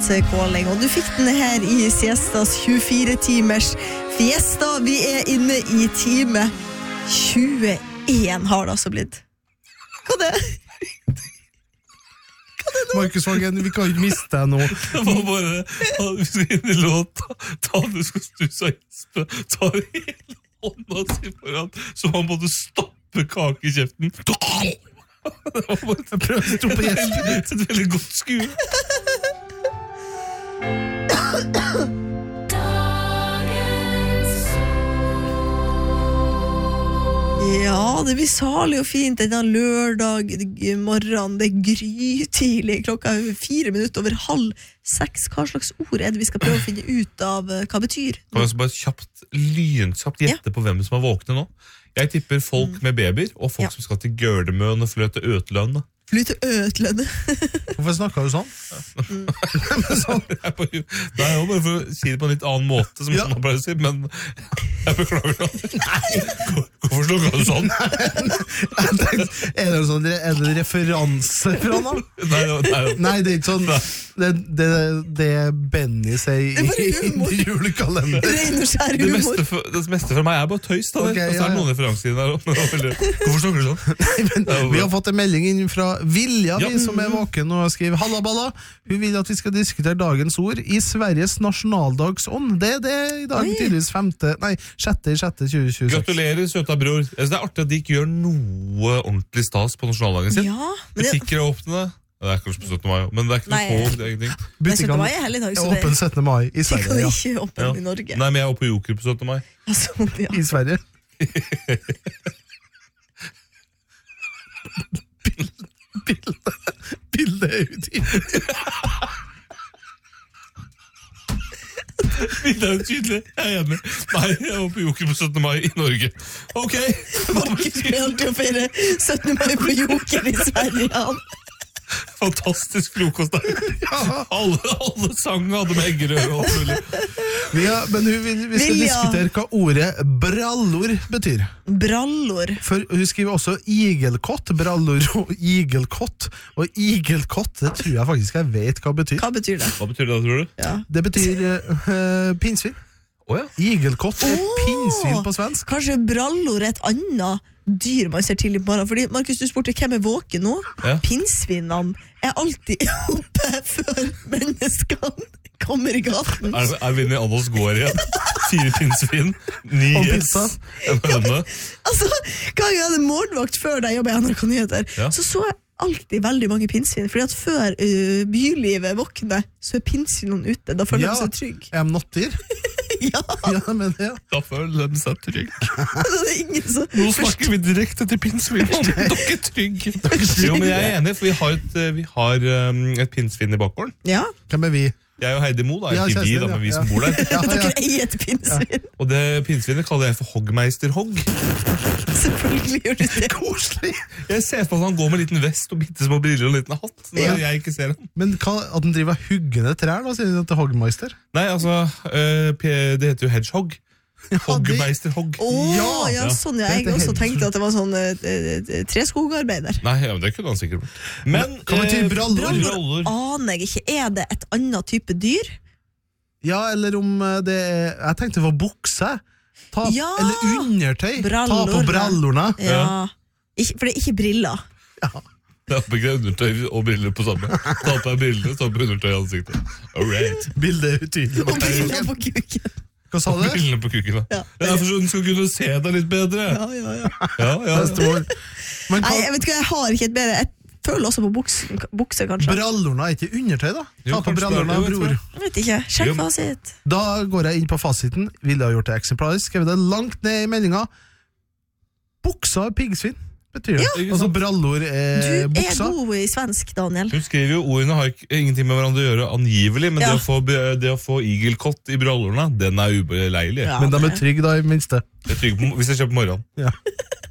nattkåling, og du fikk den her I Siestas 24-timers fiesta. Vi inne I time 21 har det altså blitt. Hva det? Markus Vangen, vi kan ikke miste deg nå. Det var bare, vi skal inn I låta, du skal stusse og ispe, ta hele hånda si foran, så man måtte stoppe kake I kjeften. Det var bare Jeg prøver å stoppe gjesten. et veldig godt skue. Ja, det blir salig og fint denne lørdag morgen. Det grytidlig. Klokka 4 minutter over 5:30. Hva slags ord det vi skal prøve å finne ut av hva betyr? Kan jeg også bare lynkjapt gjette på hvem som har våknet nå? Jeg tipper folk med babyer, og folk som skal til Gørdemøen og fløte Øtlønn. Flyte Øtlønn. Hvorfor snakker du sånn? Det jo bare for å si det på en litt annen måte, som man bare sier, men jeg beklager det. Hvorfor snakker du sånn? Jeg tenkte, det en referanse fra noe? Nei, det ikke sånn. Det Benny sier I julekalender. Ren og skjær humor. Det meste for meg bare tøys, da. Okay, og så det noen referanser der. Hvorfor snakker du sånn? Nei, men, vi har fått en melding inn fra Vilja, vi som våken og skriver Halla balla, hun vil at vi skal diskutere dagens ord I Sveriges nasjonaldagsånd. Det I dag, tydeligvis 6.6.2026. Gratulerer, søta bror. Jeg synes det artig at de ikke gjør noe ordentlig stas på nasjonaldagen sin. Ja, Butikker åpne. Det kanskje på 17. mai, men det ikke noe tog, det ingenting. Butikkene 17. mai helligdag, så det åpen 17. mai I Sverige, ja. Ikke åpen I Norge. Nei, men jeg på Joker på 17. mai. Altså, I Sverige. Bildet utydelig. Bildet utydelig, jeg enig. Nei, jeg på Joker på 17. mai I Norge. Ok. Markus blir alltid å feire 17. mai på Joker I Sverige, han. Fantastisk frokost der. Alle sang hadde med eggerør og alt mulig. Men vi skal diskutere hva ordet brallor betyr. Brallor. For hun skriver også igelkott, brallor og igelkott. Og igelkott, det tror jeg faktisk jeg vet hva betyr. Hva betyr det? Hva betyr det, tror du? Ja. Det betyr pinnsvin. Igelkott pinnsvin på svensk. Kanskje brallor et annet dyr man ser til I morgen. Fordi, Markus, du spurte hvem våken nå? Ja. Pinnsvinene alltid oppe før menneskene kommer I gaten. Vi inne I Anders gård igjen? 4 pinnsvin, 9 pizza. Altså, hva jeg hadde morgenvakt før da jeg jobbet I NRK Nyheter, så jeg alltid veldig mange pinnsvin, fordi at før bylivet våkner, så pinnsvinene ute, da føler de seg trygg. Er de notter? Ja, men det. Da føler de seg trygg. Det ingen så... Nå snakker vi direkte til pinnsvin. Dere trygg. Jo, men jeg enig, for vi har et pinnsvin I bakgården. Ja. Hvem vi? Jeg og Heidi Mo, da. Ikke vi, da, men vi som bor der. Dere eier et pinnsvin. Og det pinnsvinet kaller jeg for Hoggmeister Hogg. Selvfølgelig gjør du det. Koselig. Jeg ser for at han går med en liten vest og bittesmå briller og en liten hatt, når jeg ikke ser ham. Men at han driver huggende trær, da, sier du til Hoggmeister? Nei, altså, det heter jo Hedgehog. Hoggmeister Hogg. Ja, sånn, jeg også tenkte at det var sånn treskogarbeider. Nei, ja, men det kunne han sikkert vært. Men hva betyr brallor? Brallor aner jeg ikke. Det et annet type dyr? Ja, eller om det jeg tenkte det var bukse. Eller undertøy. Ta på brallorna. Ja. For det ikke briller. Ja. Det ikke undertøy og briller på samme. Ta på deg brillene, ta på undertøy I ansiktet. Alright. Bildet utydelig. Og briller på kuken. Hva sa du? Brillene på kuken, da. Det for så du skal kunne se deg litt bedre. Ja. Nei, jeg vet ikke, jeg har ikke et bedre. Jeg føler også på bukse, kanskje. Brallorna ikke undertøy, da? Ta på brallorna, bror. Jeg vet ikke, sjekk fasit. Da går jeg inn på fasiten. Ville ha gjort det eksemplarisk. Skrev det langt ned I meldinga. Buksa piggsvin. Betyr det. Altså brallor buksa. Du god I svensk, Daniel. Hun skriver jo, ordene har ingenting med hverandre å gjøre angivelig, men det å få igelkott I brallorna, den ubeleilig. Men de trygge da I minste. Det trygge hvis jeg kjøper på morgenen. Ja.